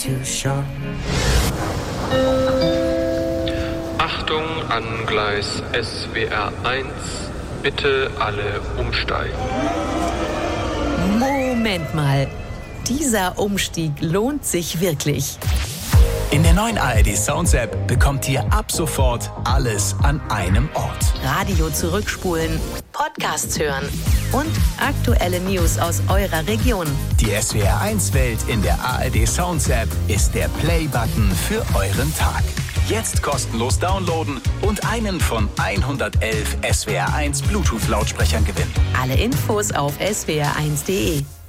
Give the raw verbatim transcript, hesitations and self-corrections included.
too short. Achtung an Gleis S W R eins, bitte alle umsteigen. Moment mal, dieser Umstieg lohnt sich wirklich. In der neuen A R D Sounds App bekommt ihr ab sofort alles an einem Ort. Radio zurückspulen, Podcasts hören und aktuelle News aus eurer Region. Die S W R eins Welt in der A R D Sounds App ist der Play-Button für euren Tag. Jetzt kostenlos downloaden und einen von hundertelf S W R eins Bluetooth-Lautsprechern gewinnen. Alle Infos auf s w r eins punkt d e.